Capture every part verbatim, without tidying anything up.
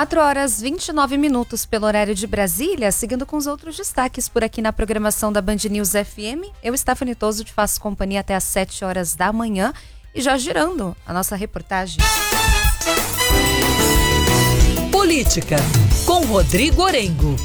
quatro horas e vinte e nove minutos pelo horário de Brasília, seguindo com os outros destaques por aqui na programação da Band News F M. Eu, Stephanie Toso, te faço companhia até às sete horas da manhã e já girando a nossa reportagem. Política, com Rodrigo Orengo.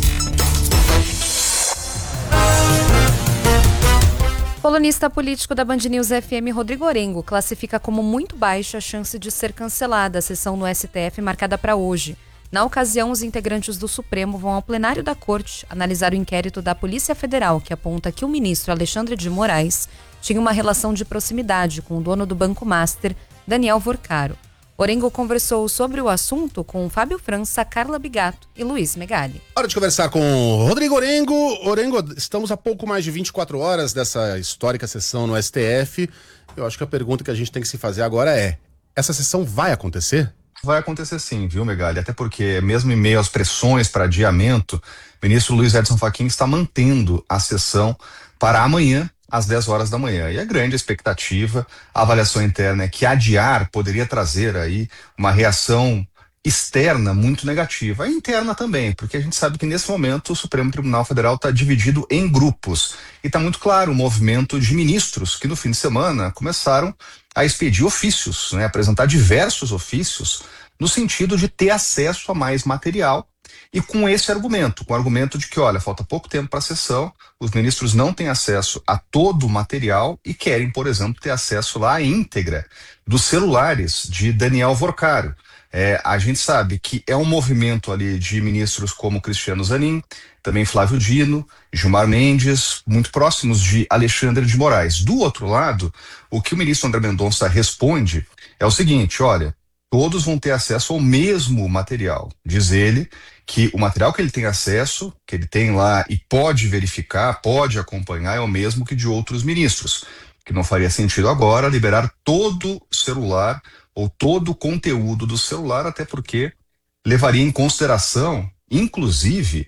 Colunista político da Band News F M, Rodrigo Orengo, classifica como muito baixa a chance de ser cancelada a sessão no S T F marcada para hoje. Na ocasião, os integrantes do Supremo vão ao plenário da Corte analisar o inquérito da Polícia Federal, que aponta que o ministro Alexandre de Moraes tinha uma relação de proximidade com o dono do Banco Master, Daniel Vorcaro. Orengo conversou sobre o assunto com Fábio França, Carla Bigato e Luiz Megali. Hora de conversar com Rodrigo Orengo. Orengo, estamos a pouco mais de vinte e quatro horas dessa histórica sessão no S T F. Eu acho que a pergunta que a gente tem que se fazer agora é: essa sessão vai acontecer? Vai acontecer sim, viu, Megali? Até porque, mesmo em meio às pressões para adiamento, o ministro Luiz Edson Fachin está mantendo a sessão para amanhã, às dez horas da manhã. E a grande expectativa, a avaliação interna é que adiar poderia trazer aí uma reação externa muito negativa, a interna também, porque a gente sabe que nesse momento o Supremo Tribunal Federal está dividido em grupos e está muito claro o movimento de ministros que no fim de semana começaram a expedir ofícios, né, apresentar diversos ofícios no sentido de ter acesso a mais material. E com esse argumento, com o argumento de que, olha, falta pouco tempo para a sessão, os ministros não têm acesso a todo o material e querem, por exemplo, ter acesso lá à íntegra dos celulares de Daniel Vorcaro. É, a gente sabe que é um movimento ali de ministros como Cristiano Zanin, também Flávio Dino, Gilmar Mendes, muito próximos de Alexandre de Moraes. Do outro lado, o que o ministro André Mendonça responde é o seguinte: olha, todos vão ter acesso ao mesmo material. Diz ele que o material que ele tem acesso, que ele tem lá e pode verificar, pode acompanhar, é o mesmo que de outros ministros. Que não faria sentido agora liberar todo o celular ou todo o conteúdo do celular, até porque levaria em consideração, inclusive,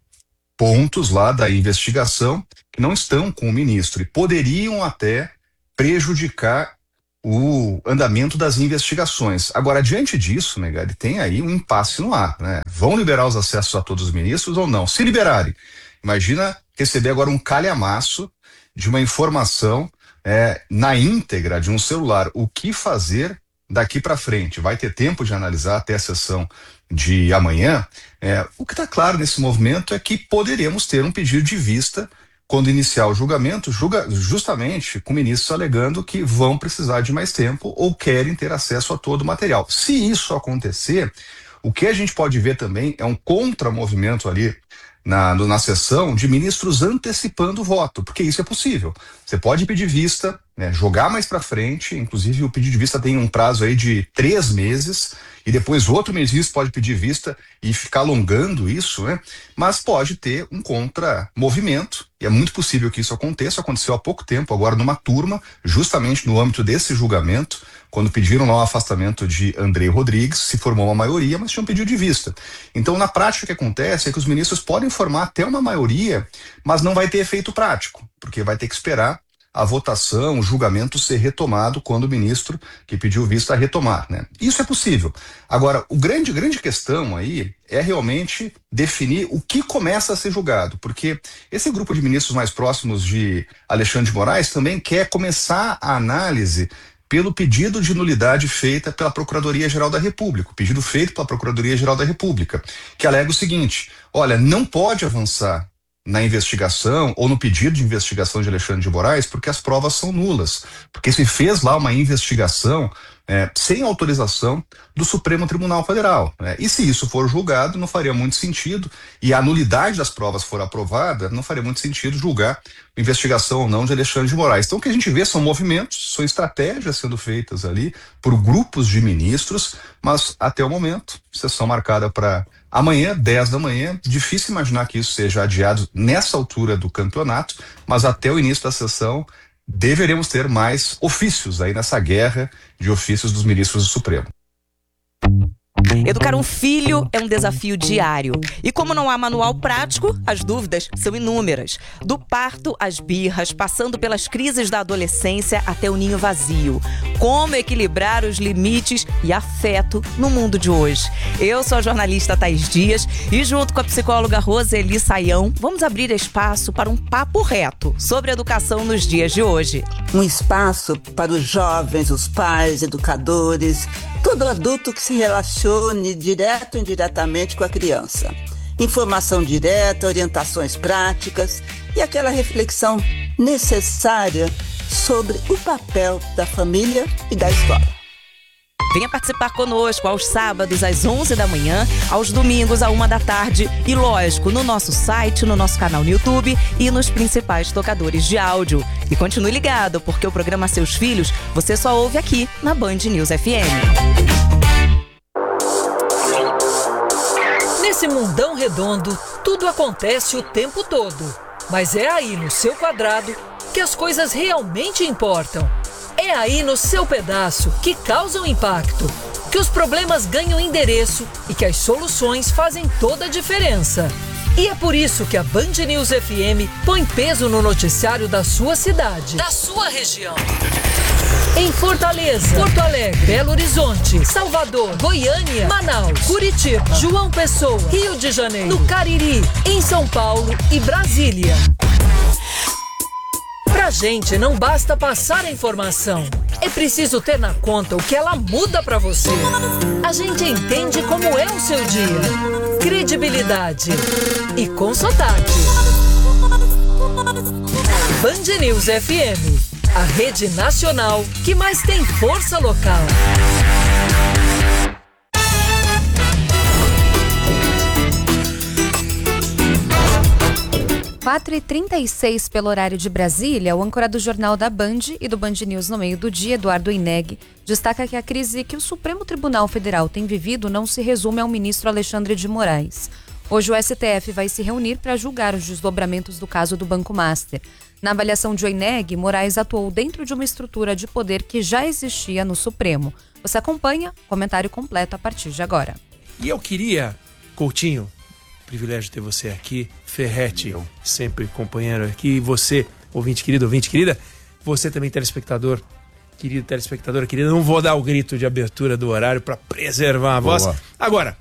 pontos lá da investigação que não estão com o ministro e poderiam até prejudicar o andamento das investigações. Agora, diante disso, Megali, tem aí um impasse no ar, né? Vão liberar os acessos a todos os ministros ou não? Se liberarem, imagina receber agora um calhamaço de uma informação é, na íntegra de um celular. O que fazer daqui para frente? Vai ter tempo de analisar até a sessão de amanhã? É, o que está claro nesse movimento é que poderemos ter um pedido de vista quando iniciar o julgamento, julga justamente com ministros alegando que vão precisar de mais tempo ou querem ter acesso a todo o material. Se isso acontecer, o que a gente pode ver também é um contramovimento ali na, na sessão de ministros antecipando o voto, porque isso é possível. Você pode pedir vista, né, jogar mais para frente, inclusive o pedido de vista tem um prazo aí de três meses, e depois outro ministro pode pedir vista e ficar alongando isso, né? Mas pode ter um contramovimento, e é muito possível que isso aconteça. Aconteceu há pouco tempo, agora numa turma, justamente no âmbito desse julgamento, quando pediram lá o afastamento de André Rodrigues, se formou uma maioria, mas tinham pedido de vista. Então, na prática, o que acontece é que os ministros podem formar até uma maioria, mas não vai ter efeito prático, porque vai ter que esperar a votação, o julgamento ser retomado quando o ministro que pediu vista retomar, né? Isso é possível. Agora, o grande, grande questão aí é realmente definir o que começa a ser julgado, porque esse grupo de ministros mais próximos de Alexandre de Moraes também quer começar a análise pelo pedido de nulidade feita pela Procuradoria-Geral da República, o pedido feito pela Procuradoria-Geral da República, que alega o seguinte: olha, não pode avançar na investigação ou no pedido de investigação de Alexandre de Moraes porque as provas são nulas, porque se fez lá uma investigação é, sem autorização do Supremo Tribunal Federal, né? E se isso for julgado, não faria muito sentido, e a nulidade das provas for aprovada, não faria muito sentido julgar a investigação ou não de Alexandre de Moraes. Então o que a gente vê são movimentos, são estratégias sendo feitas ali por grupos de ministros, mas até o momento, sessão marcada para amanhã, dez da manhã, difícil imaginar que isso seja adiado nessa altura do campeonato, mas até o início da sessão deveremos ter mais ofícios aí nessa guerra de ofícios dos ministros do Supremo. Educar um filho é um desafio diário. E como não há manual prático, as dúvidas são inúmeras. Do parto às birras, passando pelas crises da adolescência até o ninho vazio. Como equilibrar os limites e afeto no mundo de hoje? Eu sou a jornalista Thaís Dias e junto com a psicóloga Roseli Saião, vamos abrir espaço para um papo reto sobre educação nos dias de hoje. Um espaço para os jovens, os pais, educadores, todo adulto que se relacione direto ou indiretamente com a criança. Informação direta, orientações práticas e aquela reflexão necessária sobre o papel da família e da escola. Venha participar conosco aos sábados às onze da manhã, aos domingos à uma da tarde e, lógico, no nosso site, no nosso canal no YouTube e nos principais tocadores de áudio. E continue ligado, porque o programa Seus Filhos você só ouve aqui na Band News F M. Nesse mundão redondo, tudo acontece o tempo todo. Mas é aí no seu quadrado que as coisas realmente importam. É aí no seu pedaço que causam impacto, que os problemas ganham endereço e que as soluções fazem toda a diferença. E é por isso que a Band News F M põe peso no noticiário da sua cidade, da sua região. Em Fortaleza, Porto Alegre, Belo Horizonte, Salvador, Goiânia, Manaus, Curitiba, João Pessoa, Rio de Janeiro, no Cariri, em São Paulo e Brasília. Pra gente não basta passar a informação, é preciso ter na conta o que ela muda pra você. A gente entende como é o seu dia, credibilidade e com sotaque. Band News F M, a rede nacional que mais tem força local. quatro e trinta e seis pelo horário de Brasília, o âncora do Jornal da Band e do Band News no meio do dia, Eduardo Ineg, destaca que a crise que o Supremo Tribunal Federal tem vivido não se resume ao ministro Alexandre de Moraes. Hoje o S T F vai se reunir para julgar os desdobramentos do caso do Banco Master. Na avaliação de Ineg, Moraes atuou dentro de uma estrutura de poder que já existia no Supremo. Você acompanha? Comentário completo a partir de agora. E eu queria, Coutinho, privilégio ter você aqui, Ferretti, sempre companheiro aqui, você, ouvinte querido, ouvinte querida, você também telespectador, querido telespectadora querida, não vou dar o grito de abertura do horário para preservar a voz. Boa. Agora,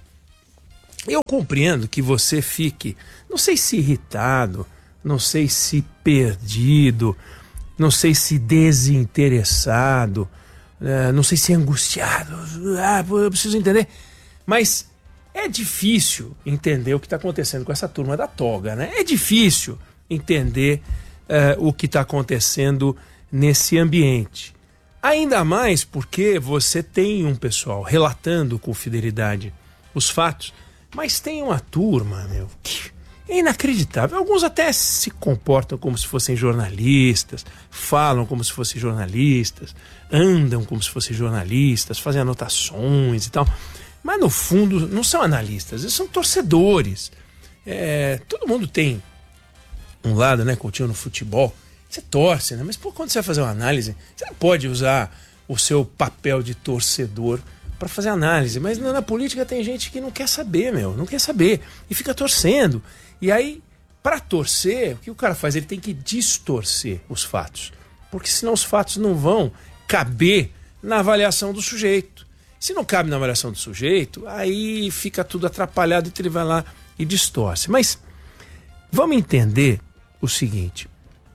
eu compreendo que você fique, não sei se irritado, não sei se perdido, não sei se desinteressado, uh, não sei se angustiado, ah, eu preciso entender, mas é difícil entender o que está acontecendo com essa turma da toga, né? É difícil entender uh, o que está acontecendo nesse ambiente. Ainda mais porque você tem um pessoal relatando com fidelidade os fatos, mas tem uma turma, meu, que é inacreditável. Alguns até se comportam como se fossem jornalistas, falam como se fossem jornalistas, andam como se fossem jornalistas, fazem anotações e tal. Mas no fundo não são analistas, eles são torcedores. É, todo mundo tem um lado, né, Coutinho, no futebol. Você torce, né? Mas pô, quando você vai fazer uma análise, você não pode usar o seu papel de torcedor para fazer análise. Mas na, na política tem gente que não quer saber, meu, não quer saber. E fica torcendo. E aí, para torcer, o que o cara faz? Ele tem que distorcer os fatos. Porque senão os fatos não vão caber na avaliação do sujeito. Se não cabe na avaliação do sujeito, aí fica tudo atrapalhado e ele vai lá e distorce. Mas vamos entender o seguinte.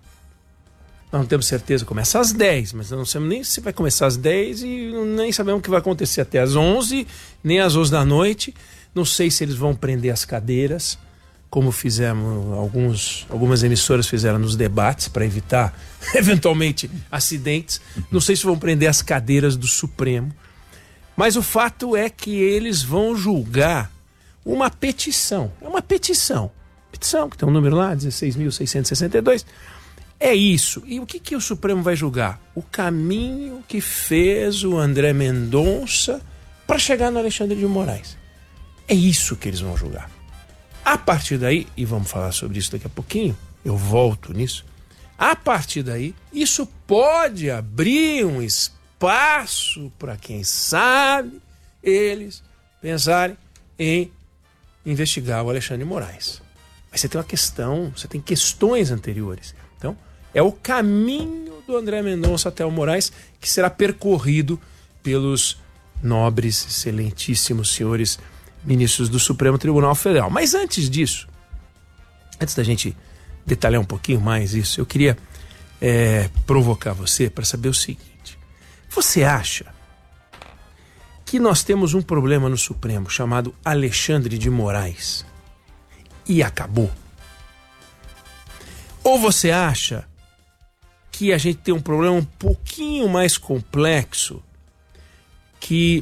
Nós não temos certeza, começa às dez, mas não sabemos nem se vai começar às dez e nem sabemos o que vai acontecer até às onze, nem às onze da noite. Não sei se eles vão prender as cadeiras, como fizemos alguns, algumas emissoras fizeram nos debates para evitar, eventualmente, acidentes. Não sei se vão prender as cadeiras do Supremo. Mas o fato é que eles vão julgar uma petição. É uma petição. Petição, que tem um número lá, dezesseis mil seiscentos e sessenta e dois. É isso. E o que, que o Supremo vai julgar? O caminho que fez o André Mendonça para chegar no Alexandre de Moraes. É isso que eles vão julgar. A partir daí, e vamos falar sobre isso daqui a pouquinho, eu volto nisso. A partir daí, isso pode abrir um espaço para quem sabe, eles pensarem em investigar o Alexandre de Moraes. Mas você tem uma questão, você tem questões anteriores. Então, é o caminho do André Mendonça até o Moraes que será percorrido pelos nobres, excelentíssimos senhores ministros do Supremo Tribunal Federal. Mas antes disso, antes da gente detalhar um pouquinho mais isso, eu queria é, provocar você para saber o seguinte: você acha que nós temos um problema no Supremo chamado Alexandre de Moraes e acabou? Ou você acha que a gente tem um problema um pouquinho mais complexo que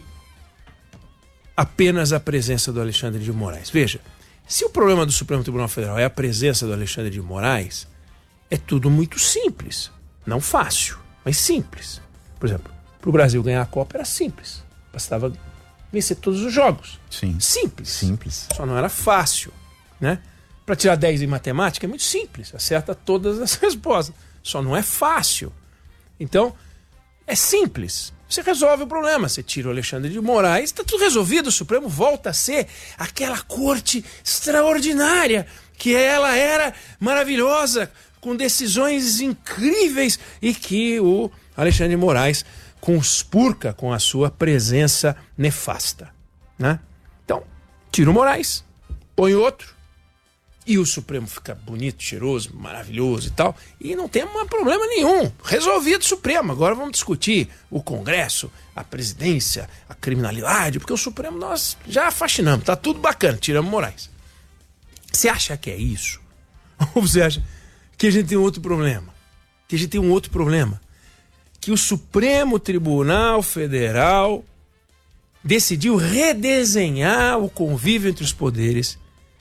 apenas a presença do Alexandre de Moraes? Veja, se o problema do Supremo Tribunal Federal é a presença do Alexandre de Moraes, é tudo muito simples. Não fácil, mas simples. Por exemplo, para o Brasil ganhar a Copa era simples. Bastava vencer todos os jogos. Sim. Simples. Simples. Só não era fácil, né? Para tirar dez em matemática é muito simples. Acerta todas as respostas. Só não é fácil. Então, é simples. Você resolve o problema. Você tira o Alexandre de Moraes, está tudo resolvido. O Supremo volta a ser aquela corte extraordinária que ela era, maravilhosa, com decisões incríveis, e que o Alexandre de Moraes conspurca com a sua presença nefasta, né? Então, tira o Moraes, põe outro, e o Supremo fica bonito, cheiroso, maravilhoso e tal, e não tem mais problema nenhum. Resolvido o Supremo. Agora vamos discutir o Congresso, a presidência, a criminalidade, porque o Supremo nós já fascinamos, tá tudo bacana, tiramos Moraes. Você acha que é isso? Ou você acha que a gente tem um outro problema? Que a gente tem um outro problema? Que o Supremo Tribunal Federal decidiu redesenhar o convívio entre os poderes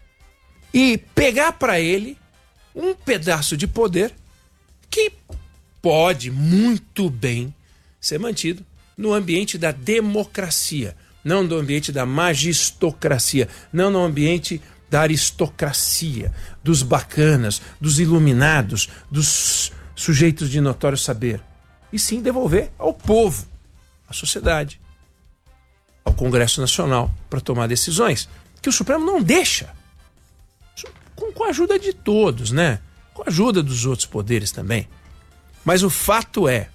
e pegar para ele um pedaço de poder que pode muito bem ser mantido no ambiente da democracia, não no ambiente da magistocracia, não no ambiente da aristocracia, dos bacanas, dos iluminados, dos sujeitos de notório saber, e sim devolver ao povo, à sociedade, ao Congresso Nacional, para tomar decisões que o Supremo não deixa. Com, com a ajuda de todos, né? Com a ajuda dos outros poderes também. Mas o fato é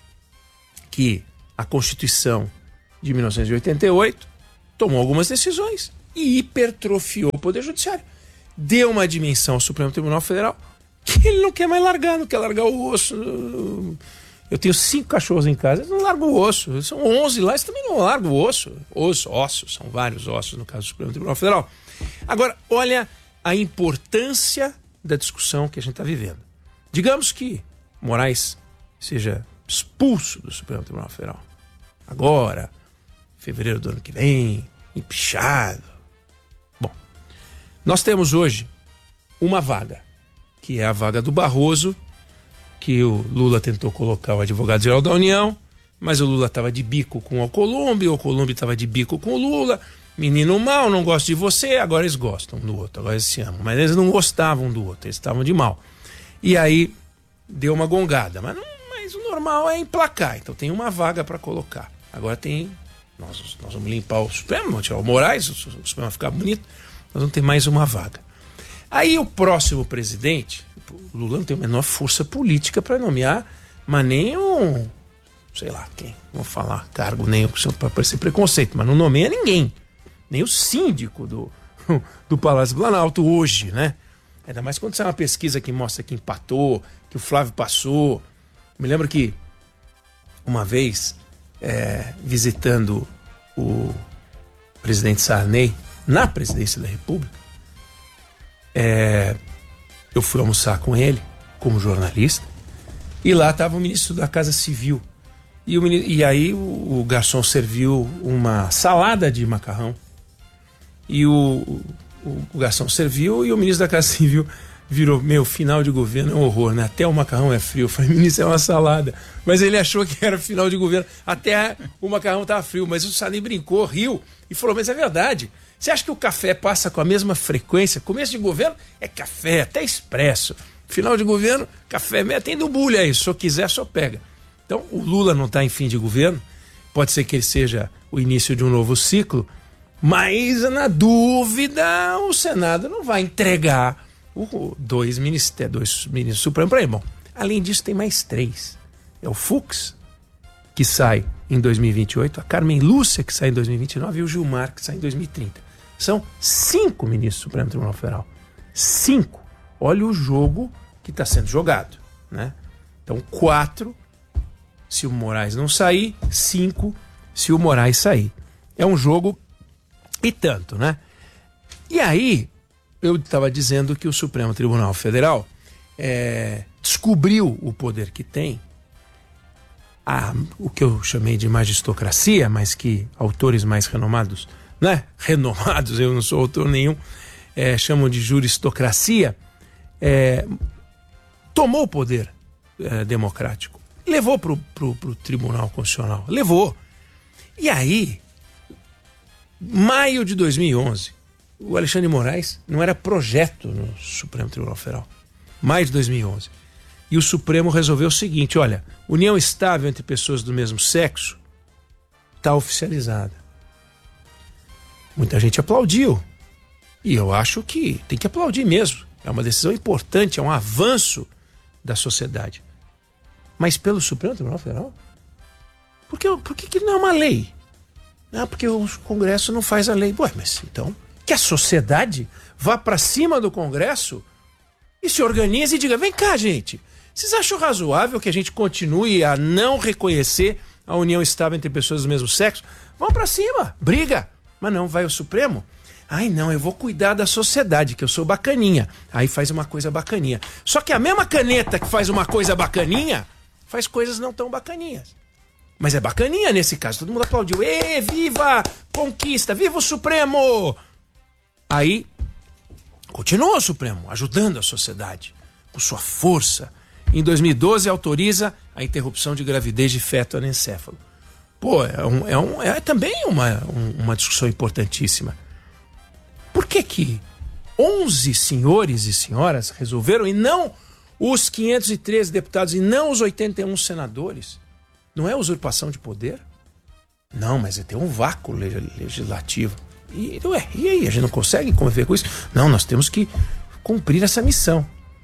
que a Constituição de mil novecentos e oitenta e oito tomou algumas decisões e hipertrofiou o Poder Judiciário. Deu uma dimensão ao Supremo Tribunal Federal que ele não quer mais largar, não quer largar o osso. Eu tenho cinco cachorros em casa, eles não largam o osso. São onze lá, eles também não largam o osso. Os ossos, são vários ossos no caso do Supremo Tribunal Federal. Agora, olha a importância da discussão que a gente está vivendo. Digamos que Moraes seja expulso do Supremo Tribunal Federal. Agora, fevereiro do ano que vem, empichado. Bom, nós temos hoje uma vaga, que é a vaga do Barroso, que o Lula tentou colocar o advogado-geral da União, mas o Lula estava de bico com o Alcolumbre, o Alcolumbre estava de bico com o Lula. Menino mal, não gosto de você, agora eles gostam um do outro, agora eles se amam. Mas eles não gostavam um do outro, eles estavam de mal. E aí deu uma gongada, mas, não, mas o normal é emplacar, então tem uma vaga para colocar. Agora tem, nós, nós vamos limpar o Supremo, vamos tirar o Moraes, o Supremo vai ficar bonito, nós vamos ter mais uma vaga. Aí o próximo presidente, o Lula não tem a menor força política para nomear, mas nem um, sei lá quem, não vou falar cargo nem para parecer preconceito, mas não nomeia ninguém. Nem o síndico do, do Palácio Planalto hoje, né? Ainda mais quando sai uma pesquisa que mostra que empatou, que o Flávio passou. Me lembro que uma vez, é, visitando o presidente Sarney na presidência da República, é, eu fui almoçar com ele como jornalista e lá estava o ministro da Casa Civil. E, o, e aí o, o garçom serviu uma salada de macarrão. E o, o, o garçom serviu e o ministro da Casa Civil virou, meu, final de governo é um horror, né? Até o macarrão é frio. Eu falei, ministro, é uma salada. Mas ele achou que era final de governo. Até o macarrão estava frio. Mas o Sarney brincou, riu e falou, mas é verdade. Você acha que o café passa com a mesma frequência? Começo de governo é café, até expresso. Final de governo, café, tem do bulha aí. Se eu quiser, só pega. Então, o Lula não está em fim de governo. Pode ser que ele seja o início de um novo ciclo. Mas, na dúvida, o Senado não vai entregar o, dois, ministérios, dois ministros supremos para ele. Bom, além disso, tem mais três. É o Fux, que sai em dois mil e vinte e oito, a Carmen Lúcia, que sai em dois mil e vinte e nove, e o Gilmar, que sai em dois mil e trinta. São cinco ministros do Supremo Tribunal Federal. Cinco. Olha o jogo que está sendo jogado, né? Então, quatro, se o Moraes não sair, cinco, se o Moraes sair. É um jogo e tanto, né? E aí, eu estava dizendo que o Supremo Tribunal Federal é, descobriu o poder que tem, a, o que eu chamei de magistocracia, mas que autores mais renomados, né? Renomados, eu não sou autor nenhum, é, chamam de juristocracia, é, tomou o poder é, democrático, levou para o Tribunal Constitucional, levou. E aí, maio de dois mil e onze, o Alexandre de Moraes não era projeto no Supremo Tribunal Federal. Maio de dois mil e onze. E o Supremo resolveu o seguinte, olha, união estável entre pessoas do mesmo sexo está oficializada. Muita gente aplaudiu. E eu acho que tem que aplaudir mesmo. É uma decisão importante, é um avanço da sociedade. Mas pelo Supremo Tribunal Federal? Por que, por que, que não é uma lei? Ah, porque o Congresso não faz a lei. Ué, mas então que a sociedade vá para cima do Congresso e se organize e diga, vem cá, gente, vocês acham razoável que a gente continue a não reconhecer a união estável entre pessoas do mesmo sexo? Vão para cima, briga. Mas não, vai o Supremo? Ai não, eu vou cuidar da sociedade, que eu sou bacaninha. Aí faz uma coisa bacaninha. Só que a mesma caneta que faz uma coisa bacaninha, faz coisas não tão bacaninhas. Mas é bacaninha nesse caso, todo mundo aplaudiu. Ê, viva conquista, viva o Supremo! Aí, continua o Supremo, ajudando a sociedade, com sua força. Em dois mil e doze, autoriza a interrupção de gravidez de feto anencéfalo. Pô, é, um, é, um, é também uma, um, uma discussão importantíssima. Por que que onze senhores e senhoras resolveram, e não os quinhentos e treze deputados, e não os oitenta e um senadores? Não é usurpação de poder? Não, mas tem um vácuo legislativo. E, ué, e aí, a gente não consegue conviver com isso? Não, nós temos que cumprir essa missão.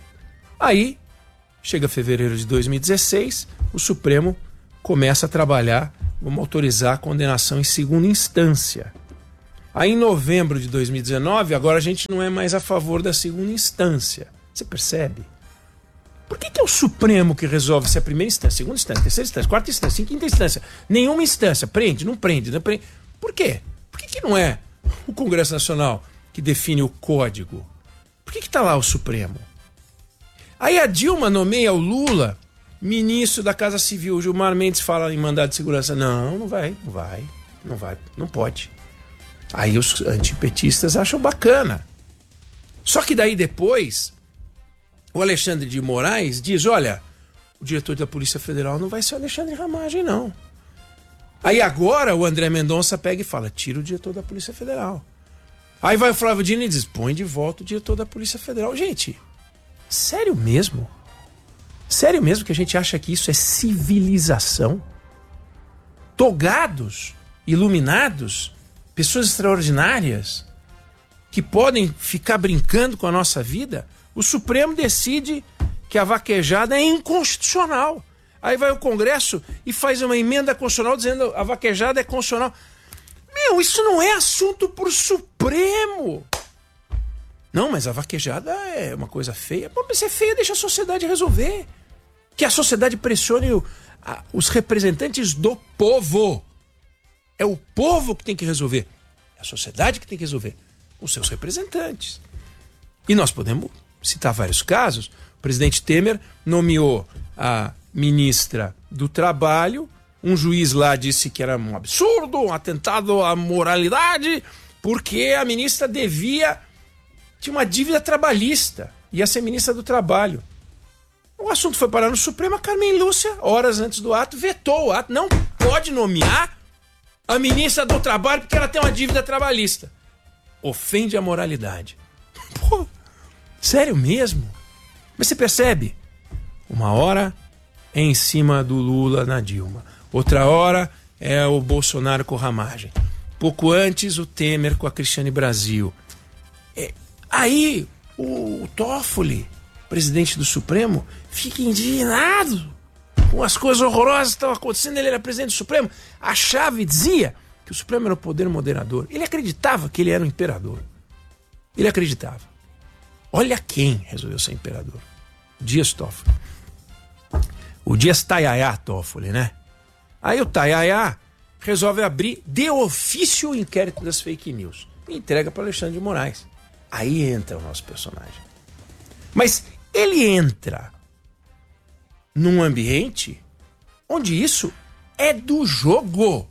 Aí, chega fevereiro de dois mil e dezesseis, o Supremo começa a trabalhar, vamos autorizar a condenação em segunda instância. Aí, em novembro de dois mil e dezenove, agora a gente não é mais a favor da segunda instância. Você percebe? Por que que é o Supremo que resolve se é a primeira instância, segunda instância, terceira instância, quarta instância, quinta instância? Nenhuma instância. Prende, não prende, não prende. Por quê? Por que que não é o Congresso Nacional que define o código? Por que que está lá o Supremo? Aí a Dilma nomeia o Lula ministro da Casa Civil. O Gilmar Mendes fala em mandado de segurança. Não, não vai, não vai, não vai, não pode. Aí os antipetistas acham bacana. Só que daí depois, o Alexandre de Moraes diz, olha, o diretor da Polícia Federal não vai ser o Alexandre Ramagem, não. Aí agora o André Mendonça pega e fala, tira o diretor da Polícia Federal. Aí vai o Flávio Dino e diz, põe de volta o diretor da Polícia Federal. Gente, sério mesmo? Sério mesmo que a gente acha que isso é civilização? Togados, iluminados, pessoas extraordinárias, que podem ficar brincando com a nossa vida, o Supremo decide que a vaquejada é inconstitucional. Aí vai o Congresso e faz uma emenda constitucional dizendo que a vaquejada é constitucional. Meu, isso não é assunto pro Supremo. Não, mas a vaquejada é uma coisa feia. Pô, mas se é feia, deixa a sociedade resolver. Que a sociedade pressione o, a, os representantes do povo. É o povo que tem que resolver. É a sociedade que tem que resolver. Os seus representantes. E nós podemos citar vários casos. O presidente Temer nomeou a ministra do Trabalho. Um juiz lá disse que era um absurdo, um atentado à moralidade, porque a ministra devia... tinha uma dívida trabalhista. Ia ser ministra do Trabalho. O assunto foi parar no Supremo. A Carmen Lúcia, horas antes do ato, vetou o ato. Não pode nomear a ministra do Trabalho porque ela tem uma dívida trabalhista. Ofende a moralidade. Pô, sério mesmo? Mas você percebe? Uma hora é em cima do Lula na Dilma. Outra hora é o Bolsonaro com Ramagem. Pouco antes, o Temer com a Cristiane Brasil. É, aí, o, o Toffoli, presidente do Supremo, fica indignado com as coisas horrorosas que estavam acontecendo. Ele era presidente do Supremo. A chave dizia que o Supremo era o poder moderador. Ele acreditava que ele era o imperador. Ele acreditava. Olha quem resolveu ser imperador. Dias Toffoli. O Dias Tayaya Toffoli, né? Aí o Tayaya resolve abrir de ofício o inquérito das fake news e entrega para Alexandre de Moraes. Aí entra o nosso personagem. Mas ele entra num ambiente onde isso é do jogo.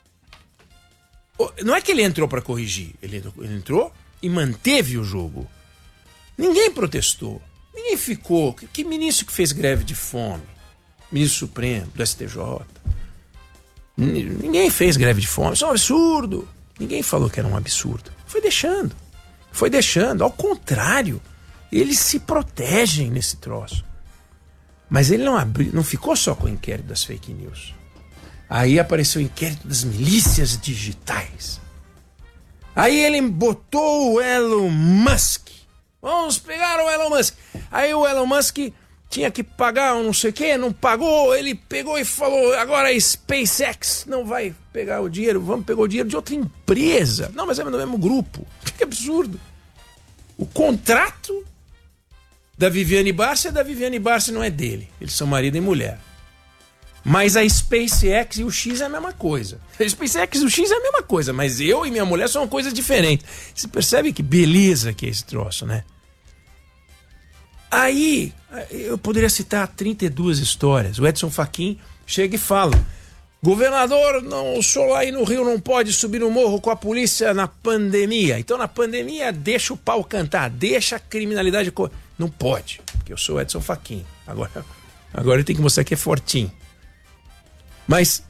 Não é que ele entrou para corrigir, ele entrou, ele entrou e manteve o jogo. Ninguém protestou, ninguém ficou. Que, que ministro que fez greve de fome? Ministro Supremo, do S T J. Ninguém fez greve de fome, isso é um absurdo. Ninguém falou que era um absurdo. Foi deixando, foi deixando. Ao contrário, eles se protegem nesse troço. Mas ele não abriu, não ficou só com o inquérito das fake news. Aí apareceu o inquérito das milícias digitais. Aí ele botou o Elon Musk. Vamos pegar o Elon Musk. Aí o Elon Musk tinha que pagar um não sei o que, não pagou. Ele pegou e falou, agora a SpaceX não vai pegar o dinheiro, vamos pegar o dinheiro de outra empresa. Não, mas é do mesmo grupo. Que absurdo. O contrato da Viviane Barça é da Viviane Barça, não é dele. Eles são marido e mulher. Mas a SpaceX e o X é a mesma coisa. A SpaceX e o X é a mesma coisa, mas eu e minha mulher são coisas diferentes. Você percebe que beleza que é esse troço, né? Aí, eu poderia citar trinta e duas histórias. O Edson Fachin chega e fala, governador, não, o senhor aí no Rio não pode subir no morro com a polícia na pandemia. Então na pandemia deixa o pau cantar, deixa a criminalidade... Co... Não pode, porque eu sou o Edson Fachin. Agora, agora ele tem que mostrar que é fortinho. Mas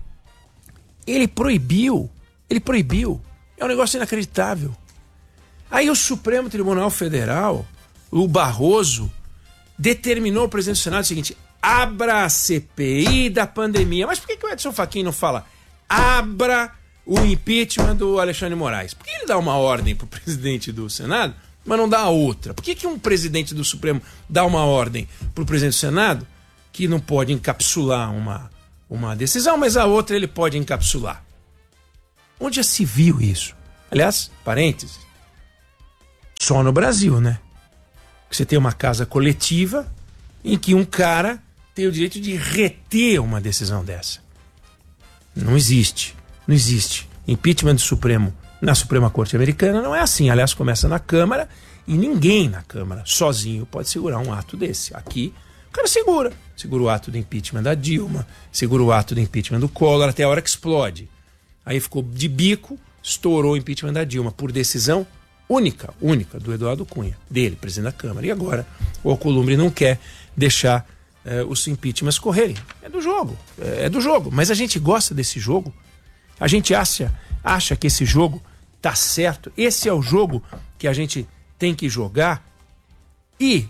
ele proibiu, ele proibiu. É um negócio inacreditável. Aí o Supremo Tribunal Federal, o Barroso, determinou ao presidente do Senado o seguinte, abra a C P I da pandemia. Mas por que, que o Edson Fachin não fala abra o impeachment do Alexandre de Moraes? Por que ele dá uma ordem para o presidente do Senado, mas não dá a outra? Por que, que um presidente do Supremo dá uma ordem para o presidente do Senado que não pode encapsular uma, uma decisão, mas a outra ele pode encapsular? Onde já se viu isso? Aliás, parênteses, só no Brasil, né? Você tem uma casa coletiva em que um cara tem o direito de reter uma decisão dessa. Não existe, não existe. Impeachment do Supremo na Suprema Corte Americana não é assim. Aliás, começa na Câmara e ninguém na Câmara sozinho pode segurar um ato desse. Aqui, o cara segura. Segura o ato do impeachment da Dilma, segura o ato do impeachment do Collor, até a hora que explode. Aí ficou de bico, estourou o impeachment da Dilma por decisão única, única, do Eduardo Cunha, dele, presidente da Câmara. E agora o Alcolumbre não quer deixar eh, os impeachments correrem. É do jogo, é, é do jogo. Mas a gente gosta desse jogo. A gente acha, acha que esse jogo tá certo. Esse é o jogo que a gente tem que jogar. E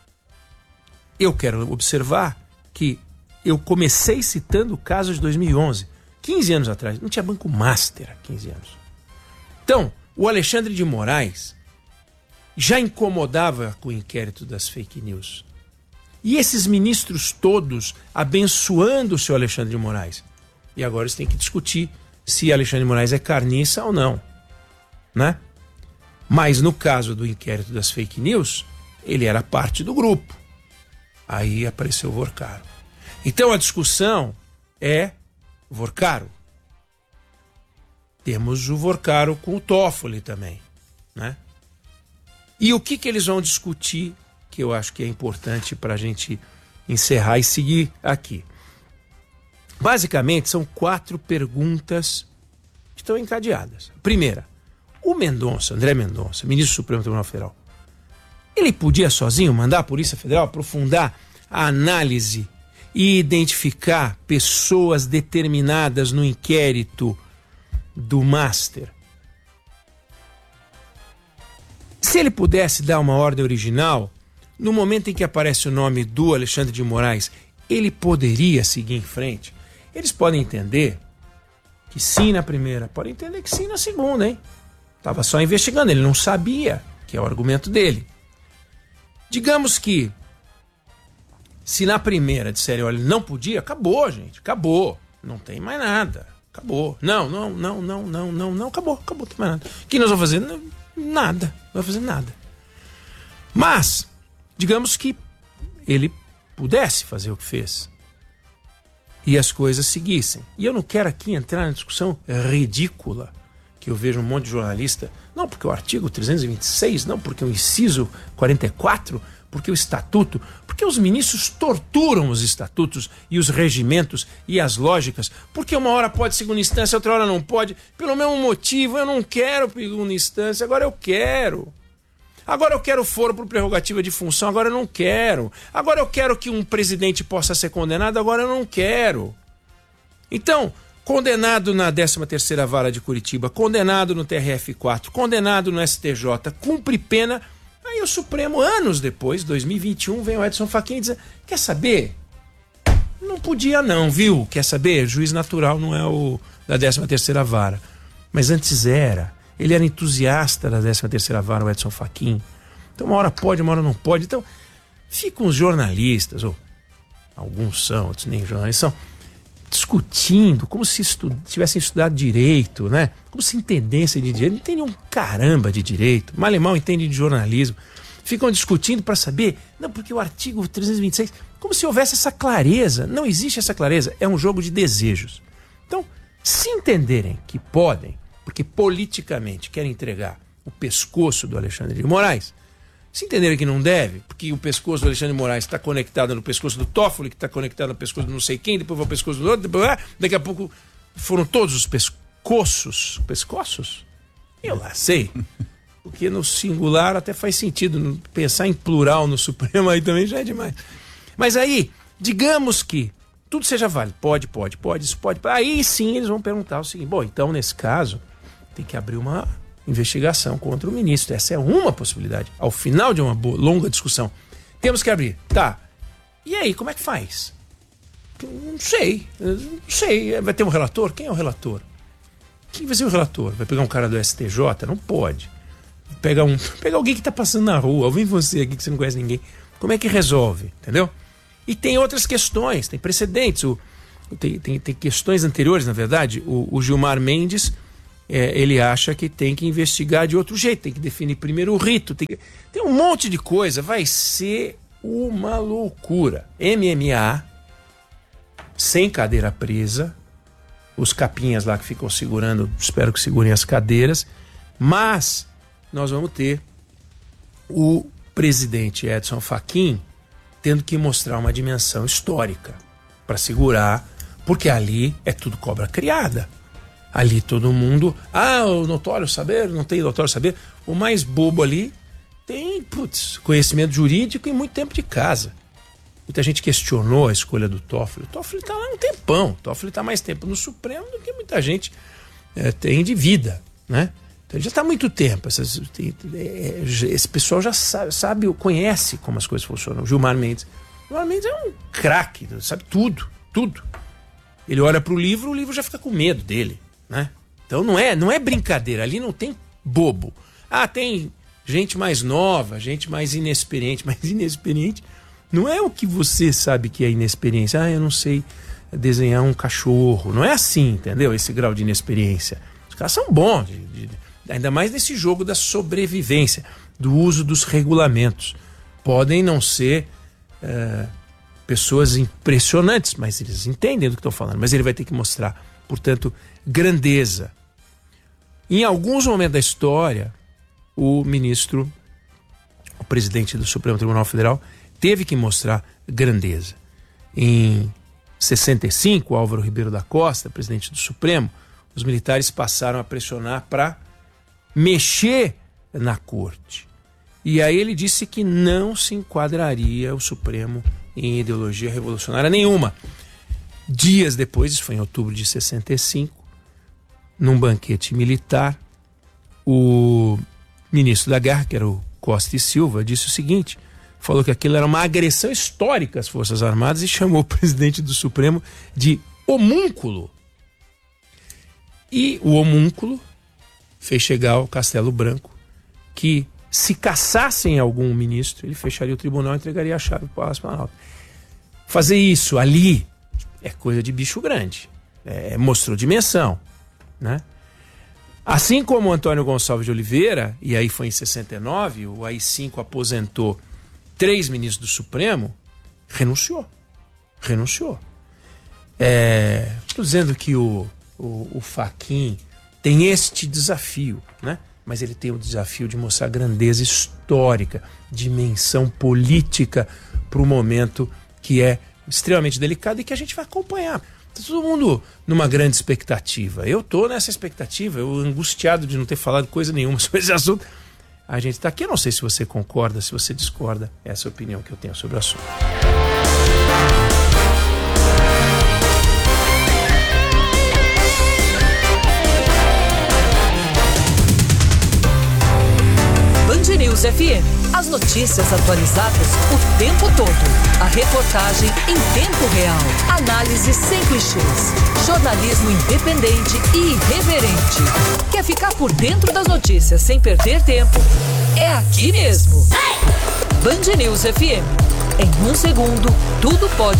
eu quero observar que eu comecei citando o caso de dois mil e onze, quinze anos atrás. Não tinha Banco Master há quinze anos. Então, o Alexandre de Moraes já incomodava com o inquérito das fake news. E esses ministros todos abençoando o seu Alexandre de Moraes. E agora eles têm que discutir se Alexandre de Moraes é carniça ou não, né? Mas no caso do inquérito das fake news, ele era parte do grupo. Aí apareceu o Vorcaro. Então a discussão é Vorcaro. Temos o Vorcaro com o Toffoli também, né? E o que, que eles vão discutir, que eu acho que é importante para a gente encerrar e seguir aqui. Basicamente, são quatro perguntas que estão encadeadas. Primeira, o Mendonça, André Mendonça, ministro do Supremo Tribunal Federal, ele podia sozinho mandar a Polícia Federal aprofundar a análise e identificar pessoas determinadas no inquérito do Master? Se ele pudesse dar uma ordem original, no momento em que aparece o nome do Alexandre de Moraes, ele poderia seguir em frente. Eles podem entender que sim na primeira, pode entender que sim na segunda, hein? Estava só investigando, ele não sabia, que é o argumento dele. Digamos que, se na primeira disserem, olha, não podia, acabou, gente, acabou. Não tem mais nada, acabou. Não, não, não, não, não, não, não, acabou, acabou, não tem mais nada. O que nós vamos fazer? Nada, não vai fazer nada. Mas, digamos que ele pudesse fazer o que fez e as coisas seguissem. E eu não quero aqui entrar na discussão ridícula que eu vejo um monte de jornalista, não porque o artigo trezentos e vinte e seis, não porque o inciso quarenta e quatro, porque o estatuto, porque os ministros torturam os estatutos e os regimentos e as lógicas, porque uma hora pode segunda instância, outra hora não pode, pelo mesmo motivo, eu não quero segunda instância, agora eu quero. Agora eu quero foro por prerrogativa de função, agora eu não quero. Agora eu quero que um presidente possa ser condenado, agora eu não quero. Então, condenado na décima terceira Vara de Curitiba, condenado no T R F quatro, condenado no S T J, cumpre pena. Aí o Supremo, anos depois, dois mil e vinte e um, vem o Edson Fachin e diz, quer saber? Não podia não, viu? Quer saber? Juiz natural não é o da décima terceira Vara. Mas antes era. Ele era entusiasta da décima terceira Vara, o Edson Fachin. Então uma hora pode, uma hora não pode. Então ficam os jornalistas, ou alguns são, outros nem jornalistas, são, discutindo como se estu- tivessem estudado direito, né? Como se entendessem de direito. Não entendem um caramba de direito. Mal e mal entendem de jornalismo. Ficam discutindo para saber, não, porque o artigo trezentos e vinte e seis, como se houvesse essa clareza. Não existe essa clareza. É um jogo de desejos. Então, se entenderem que podem, porque politicamente querem entregar o pescoço do Alexandre de Moraes, se entenderem que não deve, porque o pescoço do Alexandre de Moraes está conectado no pescoço do Toffoli, que está conectado no pescoço do não sei quem, depois vai o pescoço do outro, depois, daqui a pouco foram todos os pescoços. Pescoços? Eu lá sei. Porque no singular até faz sentido, pensar em plural no Supremo aí também já é demais. Mas aí, digamos que tudo seja válido, pode, pode, pode, isso pode. Aí sim eles vão perguntar o seguinte, bom, então nesse caso tem que abrir uma investigação contra o ministro. Essa é uma possibilidade. Ao final de uma boa, longa discussão, temos que abrir. Tá. E aí, como é que faz? Não sei. Não sei. Vai ter um relator? Quem é o relator? Quem vai ser o relator? Vai pegar um cara do S T J? Não pode. Pega, um, pega alguém que está passando na rua. Vem você aqui que você não conhece ninguém. Como é que resolve? Entendeu? E tem outras questões. Tem precedentes. O, tem, tem, tem questões anteriores, na verdade. O, o Gilmar Mendes... É, ele acha que tem que investigar de outro jeito, tem que definir primeiro o rito, tem, que... tem um monte de coisa, vai ser uma loucura. M M A, sem cadeira presa, os capinhas lá que ficam segurando, espero que segurem as cadeiras, mas nós vamos ter o presidente Edson Fachin tendo que mostrar uma dimensão histórica para segurar, porque ali é tudo cobra criada. Ali todo mundo, ah, o notório saber, não tem notório saber. O mais bobo ali tem, putz, conhecimento jurídico e muito tempo de casa. Muita gente questionou a escolha do Toffoli. O Toffoli está lá um tempão. O Toffoli está mais tempo no Supremo do que muita gente é, tem de vida, né? Então ele já está há muito tempo. Essas, tem, é, esse pessoal já sabe, sabe, conhece como as coisas funcionam. O Gilmar Mendes. O Gilmar Mendes é um craque, sabe tudo, tudo. Ele olha para o livro, o livro já fica com medo dele. Né? Então não é, não é brincadeira, ali não tem bobo. Ah, tem gente mais nova, gente mais inexperiente, mas inexperiente não é o que você sabe que é inexperiência. Ah, eu não sei desenhar um cachorro. Não é assim, entendeu? Esse grau de inexperiência. Os caras são bons, de, de, ainda mais nesse jogo da sobrevivência, do uso dos regulamentos. Podem não ser é, pessoas impressionantes, mas eles entendem do que estão falando. Mas ele vai ter que mostrar, portanto, grandeza. Em alguns momentos da história, o ministro, o presidente do Supremo Tribunal Federal, teve que mostrar grandeza. Em sessenta e cinco, Álvaro Ribeiro da Costa, presidente do Supremo, os militares passaram a pressionar para mexer na corte. E aí ele disse que não se enquadraria o Supremo em ideologia revolucionária nenhuma. Dias depois, isso foi em outubro de sessenta e cinco, num banquete militar, o ministro da Guerra, que era o Costa e Silva, disse o seguinte, falou que aquilo era uma agressão histórica às Forças Armadas e chamou o presidente do Supremo de homúnculo. E o homúnculo fez chegar ao Castelo Branco que, se caçassem algum ministro, ele fecharia o tribunal e entregaria a chave para o Palácio Planalto. Fazer isso ali é coisa de bicho grande. É, mostrou dimensão, né? Assim como o Antônio Gonçalves de Oliveira, e aí foi em sessenta e nove, o A I cinco aposentou três ministros do Supremo, renunciou. Renunciou. É, estou dizendo que o, o, o Fachin tem este desafio, né? Mas ele tem o desafio de mostrar grandeza histórica, dimensão política para o momento que é extremamente delicado e que a gente vai acompanhar. Tá todo mundo numa grande expectativa. Eu tô nessa expectativa, eu angustiado de não ter falado coisa nenhuma sobre esse assunto. A gente tá aqui, eu não sei se você concorda, se você discorda. Essa é a opinião que eu tenho sobre o assunto. Band News F M. As notícias atualizadas o tempo todo. A reportagem em tempo real. Análise sem clichês. Jornalismo independente e irreverente. Quer ficar por dentro das notícias sem perder tempo? É aqui mesmo. Band News F M. Em um segundo, tudo pode